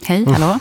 Hej, hallå.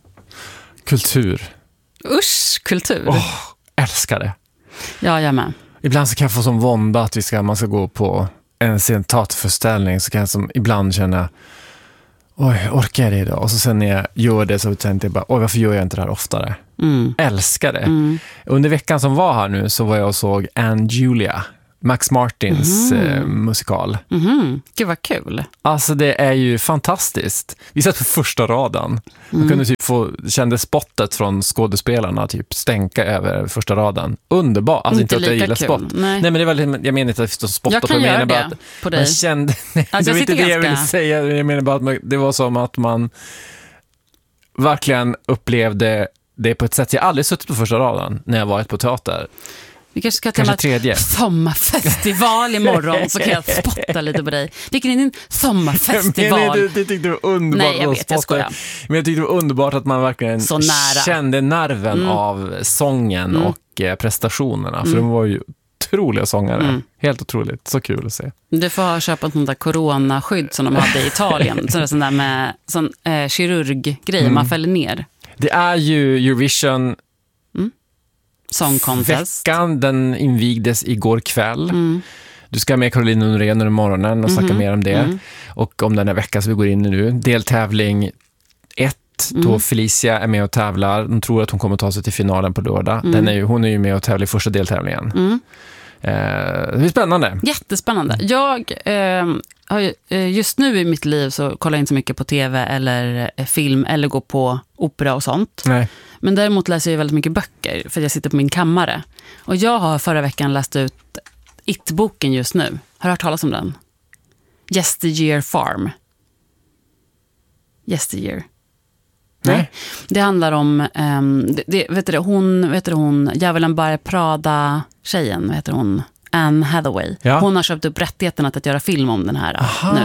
Kultur. Usch, kultur. Älskar det. Ja, jag med. Ibland så kan jag få som vånda att man ska gå på en teaterföreställning, så kan jag som ibland känna orkar jag det idag? Och så sen när jag gör det så tänkte jag bara, varför gör jag inte det här oftare? Älskar det. Under veckan som var här nu så var jag och såg Anne Julia, Max Martins musikal. Gud vad kul. Alltså det är ju fantastiskt. Vi satt på första raden. Man kunde typ kände spottet från skådespelarna typ stänka över första raden. Underbart. Alltså inte att jag gillar spott. Nej, men det var, jag menar inte att spotta jag på kan mig. göra det på dig. Man kände, alltså, det var inte det jag ville säga. Jag menar bara att det var som att man verkligen upplevde det på ett sätt. Jag har aldrig suttit på första raden när jag varit på teater. Vi kanske ska ta en sommarfestival imorgon, så kan jag spotta lite på dig. Vilken är din sommarfestival? Det tyckte du var underbart. Nej, jag vet, jag skojar. Men jag tyckte det var underbart att man verkligen kände nerven av sången och prestationerna. För de var ju otroliga sångare. Helt otroligt. Så kul att se. Du får köpa ett sånt där coronaskydd som de hade i Italien. Sån där med kirurggrej man fäller ner. Det är ju Eurovision Song Contest. Veckan, den invigdes igår kväll. Du ska med Caroline Norén i morgonen och snacka mer om det. Och om den här veckan som vi går in i nu. Deltävling 1, då Felicia är med och tävlar. De tror att hon kommer ta sig till finalen på lördag. Hon är ju med och tävlar i första deltävlingen. Det blir spännande. Jättespännande. Jag just nu i mitt liv så kollar jag inte så mycket på tv eller film eller går på opera och sånt. Nej. Men däremot läser jag väldigt mycket böcker för jag sitter på min kammare. Och jag har förra veckan läst ut It-boken just nu. Har du hört talas om den? Yesteryear Farm. Yesteryear. Nej. Det handlar om vet du hon Djävulen bär Prada tjejen, vet du hon, Anne Hathaway. Ja. Hon har köpt upp rättigheterna att göra film om den här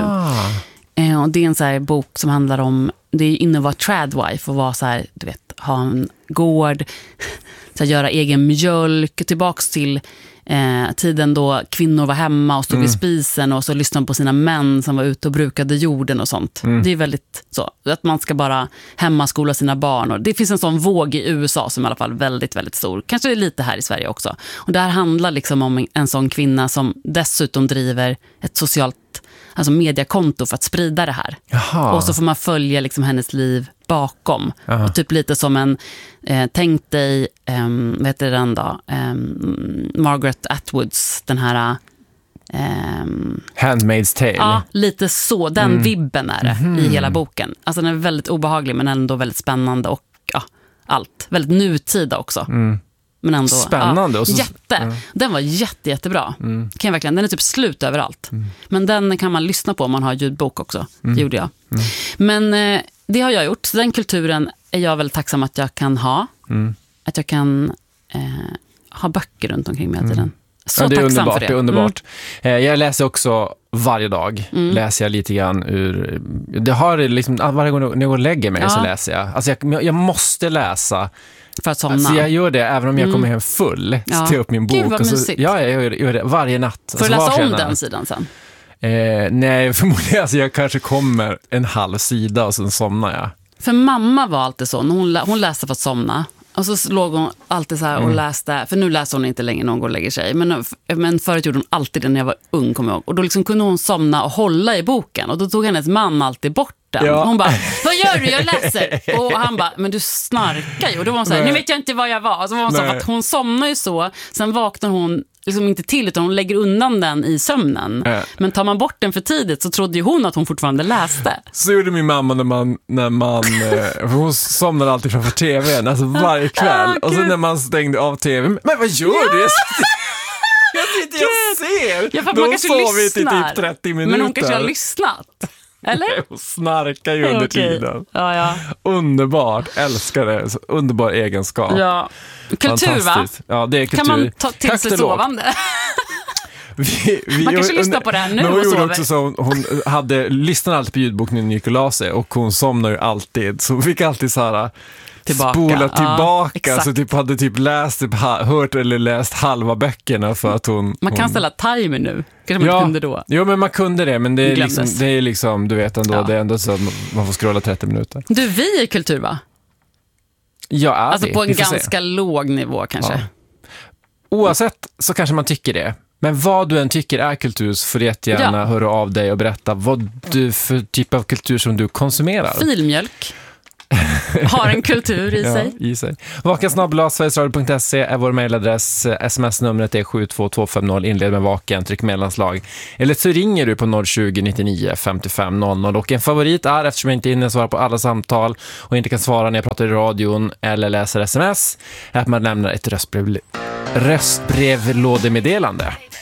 nu. Och det är en så här bok som handlar om, det är inne att vara tradwife och vara så här, du vet, ha en gård, så här, göra egen mjölk, tillbaks till tiden då kvinnor var hemma och stod vid spisen och så lyssnade på sina män som var ute och brukade jorden och sånt. Det är väldigt så, att man ska bara hemmaskola sina barn. Och det finns en sån våg i USA som i alla fall väldigt, väldigt stor. Kanske är lite här i Sverige också. Och det här handlar liksom om en sån kvinna som dessutom driver ett socialt mediakonto för att sprida det här. Jaha. Och så får man följa liksom hennes liv bakom. Och typ lite som en tänk dig vet du den då? Margaret Atwoods, den här Handmaid's Tale. Ja, lite så. Den vibben är det i hela boken. Alltså den är väldigt obehaglig men ändå väldigt spännande och allt. Väldigt nutida också. Men ändå, spännande. Och så, Den var jättebra. Kan jag verkligen, den är typ slut överallt. Men den kan man lyssna på om man har ljudbok också. Det gjorde jag. Men det har jag gjort. Så den kulturen är jag väldigt tacksam att jag kan ha. Att jag kan ha böcker runt omkring mig hela tiden. Så det är tacksam underbart, för det. Det är underbart. Jag läser också varje dag. Läser jag lite grann ur... Det har liksom, varje gång jag går och lägger mig så läser jag. Alltså jag måste läsa. För att somna. Alltså jag gör det även om jag kommer hem full. Så tar jag upp min bok. Gud, vad och så, mysigt. jag gör det varje natt. Får du läsa om den sidan sen? Nej, förmodligen. Alltså jag kanske kommer en halv sida och sen somnar jag. För mamma var alltid så. Hon läste för att somna. Och så låg hon alltid så här och läste. För nu läser hon inte längre när hon går och lägger sig. Men förut gjorde hon alltid det när jag var ung, kommer jag ihåg. Och då liksom kunde hon somna och hålla i boken. Och då tog hennes man alltid bort den. Ja. Hon bara, vad gör du? Jag läser. Och han bara, men du snarkar ju. Och då var hon så här, nu vet jag inte vad jag var. Och så var hon så att hon somnar ju så. Sen vaknar hon liksom inte till utan hon lägger undan den i sömnen. Men tar man bort den för tidigt så trodde ju hon att hon fortfarande läste. Så gjorde min mamma när man för hon somnade alltid framför tvn, alltså varje kväll. Och så när man stängde av tvn, men vad gör du? Jag ser! Ja, då sov vi till typ 30 minuter. Men hon kanske har lyssnat. Eller? Hon snarkar ju under tiden. Ja. Underbart, älskar det. Så underbar egenskap. Ja. Kultur, va? Ja, det är kultur. Kan man ta till sig sovande? Man kanske lyssnar på det här nu. Men hon och gjorde sover. också så, hon lyssnade alltid på ljudboken när Nicolase och hon somnar ju alltid. Så hon fick alltid så här spola tillbaka så typ hade typ hört eller läst halva böckerna för att man kan ställa timer nu. Kanske man kunde då. Jo, men man kunde det, men det är liksom du vet ändå, det är ändå så att man får scrolla 30 minuter. Du, vi är kultur, va? Ja, alltså på en ganska låg nivå kanske. Oavsett så kanske man tycker det. Men vad du än tycker är kultur så får du jättegärna höra av dig och berätta vad du för typ av kultur som du konsumerar. Filmjölk har en kultur i sig. Vaken@sverigesradio.se är vår mejladress. SMS-numret är 72250. Inled med vaken, tryck mellanslag. Eller så ringer du på 020 99 55 00. Och en favorit är, eftersom jag inte hinner svara på alla samtal och inte kan svara när jag pratar i radion eller läser SMS, är att man lämnar ett röstbrevlådemeddelande.